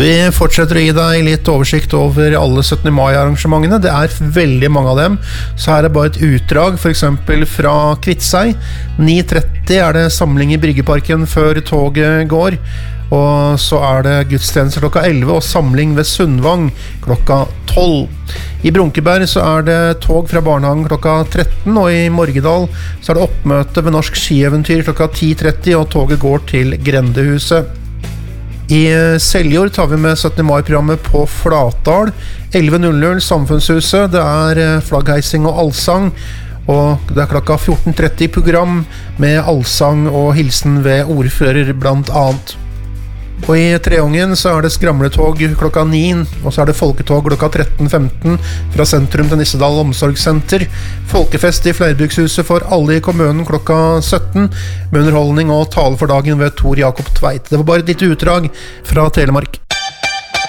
Vi fortsetter å gi deg litt oversikt over alle 17. mai-arrangementene. Det veldig mange av dem, så her bare et utdrag, for eksempel fra Kvitsøy. 9:30 det samling i Bryggeparken før toget går, og så det gudstjeneste klokka 11 og samling ved Sundvang klokka 12. I Brunkeberg så det tog fra barnehagen klokka 13, og i Morgedal så det oppmøte ved Norsk Skieventyr klokka 10:30, og toget går til Grendehuset. I Seljord tar vi med 17. mai-programmet på Flatdal. 11:00 Samfunnshuset, det flaggheising og allsang, og det klokka 14:30 program med allsang og hilsen ved ordfører blant annet. Og i Treungen så det skramletog klokka 9, og så det folketog klokka 13:15 fra sentrum til Nissedal omsorgssenter. Folkefest i Fleirbrukshuset for alle i kommunen klokka 17, med underholdning og tale for dagen ved Tor Jakob Tveit. Det var bare et lite utdrag fra Telemark.